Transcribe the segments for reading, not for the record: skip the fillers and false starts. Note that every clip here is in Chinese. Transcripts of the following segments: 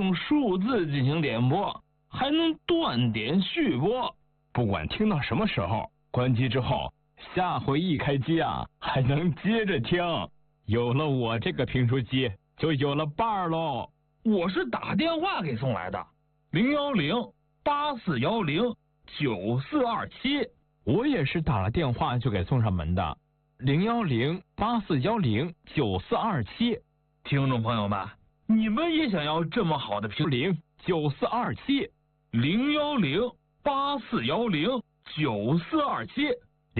用数字进行点播，还能断点续播。 不管听到什么时候，关机之后，下回一开机啊，还能接着听。有了我这个评书机，就有了伴儿喽。 我是打电话给送来的，010-8410-9427。 我也是打了电话就给送上门的，010-8410-9427。 听众朋友们，你们也想要这么好的评 9427 010-8410-9427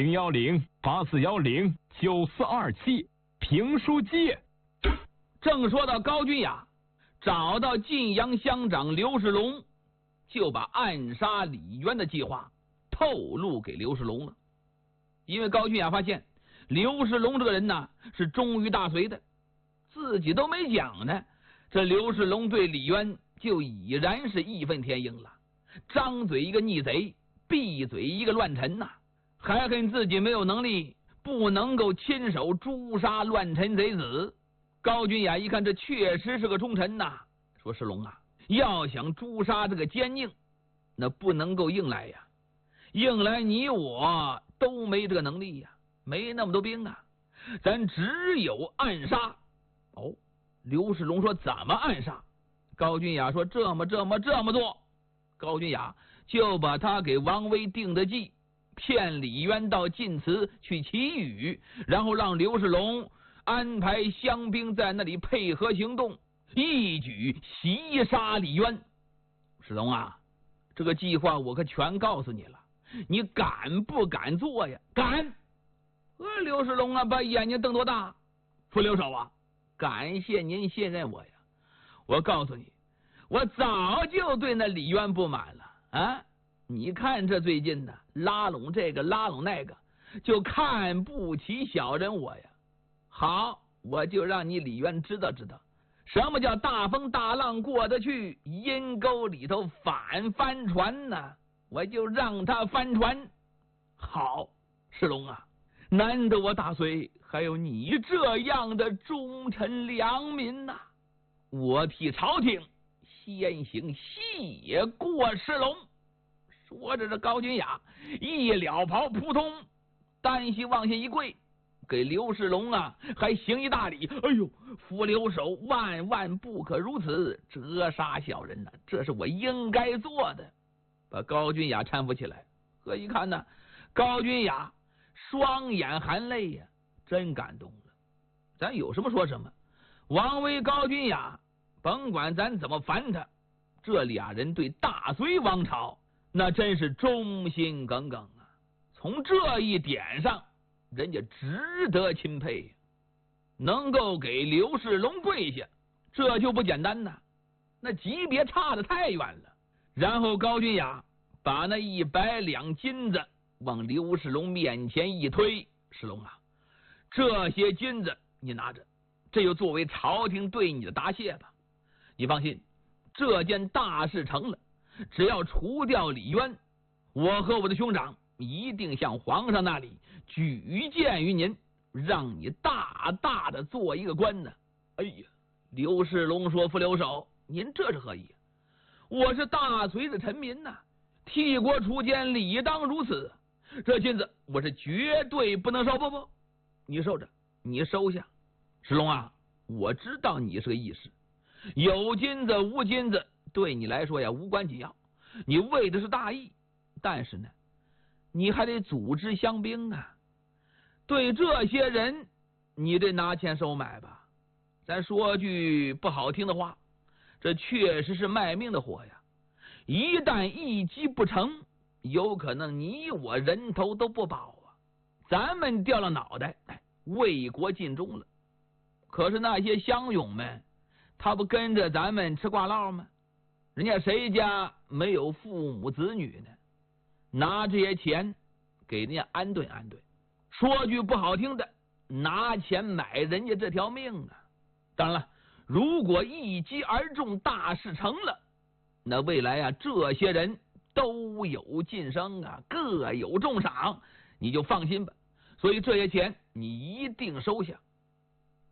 010-8410-9427评书机。 正说到高君雅找到晋阳乡长刘世龙，就把暗杀李渊的计划透露给刘世龙了。因为高君雅发现刘世龙这个人呢是忠于大隋的，自己都没讲呢，这刘世龙对李渊就已然是义愤填膺了，张嘴一个逆贼，闭嘴一个乱臣呐，还恨自己没有能力，不能够亲手诛杀乱臣贼子。高君雅一看这确实是个忠臣呐，说世龙啊，要想诛杀这个奸佞，那不能够硬来呀，硬来你我都没这个能力呀，没那么多兵啊，咱只有暗杀。哦，刘世龙说怎么暗杀？高君雅说这么做。高君雅就把他给王威定的计，骗李渊到晋祠去祈雨，然后让刘世龙安排乡兵在那里配合行动，一举袭杀李渊。世龙啊，这个计划我可全告诉你了，你敢不敢做呀？敢！刘世龙啊，把眼睛瞪多大，说刘守啊，感谢您信任我呀，我告诉你，我早就对那李渊不满了啊！你看这最近呢，拉拢这个拉拢那个，就看不起小人我呀。好，我就让你李渊知道什么叫大风大浪过得去，阴沟里头反翻船呢，我就让他翻船。好，世龙啊，难得我大隋还有你这样的忠臣良民呐，我替朝廷先行谢过世龙。说着这高君雅一了袍，扑通单膝往下一跪，给刘世龙啊还行一大礼。哎呦，扶刘守万万不可如此，折杀小人呐，这是我应该做的。把高君雅搀扶起来，一看呢，高君雅双眼含泪呀，真感动了。咱有什么说什么，王威高君雅甭管咱怎么烦他，这俩人对大隋王朝那真是忠心耿耿啊，从这一点上人家值得钦佩，能够给刘世龙跪下，这就不简单呐，那级别差得太远了。然后高君雅把那100两金子往刘世龙面前一推，世龙啊，这些金子你拿着，这就作为朝廷对你的答谢吧。你放心，这件大事成了，只要除掉李渊，我和我的兄长一定向皇上那里举荐于您，让你大大的做一个官呢。哎呀，刘世龙说，副留守，您这是何意？我是大隋的臣民呐，替国除奸，理当如此。这金子我是绝对不能收。不，你收着，你收下。世龙啊，我知道你是个义士，有金子无金子对你来说呀无关紧要，你为的是大义，但是呢，你还得组织乡兵啊，对这些人你得拿钱收买吧。咱说句不好听的话，这确实是卖命的活呀，一旦一击不成，有可能你我人头都不保啊，咱们掉了脑袋，为国尽忠了。可是那些乡勇们，他不跟着咱们吃挂烙吗？人家谁家没有父母子女呢？拿这些钱给人家安顿安顿，说句不好听的，拿钱买人家这条命啊。当然了，如果一击而中，大事成了，那未来啊，这些人都有晋升啊，各有重赏，你就放心吧。所以这些钱你一定收下。